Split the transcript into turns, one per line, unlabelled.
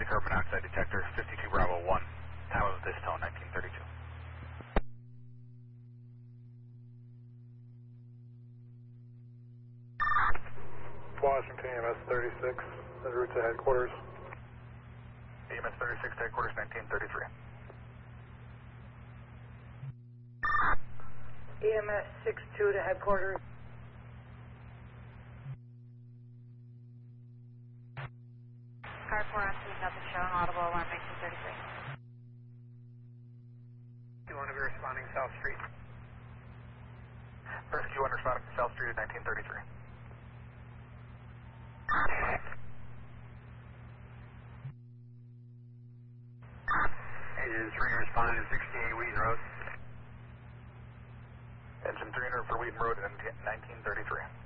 the carbon monoxide detector, 52 Bravo 1. Time of this tone, 1932.
Washington, EMS 36, en route to headquarters.
EMS 36 to headquarters, 1933.
EMS 62 to headquarters.
Car 4 on 2, nothing showing, audible alarm 1933.
You want to be responding South Street?
Rescue 1 responding to South Street at 1933.
Engine 3 responding to 68 Wheaton Road.
Engine 300 for Wheaton Road at 1933.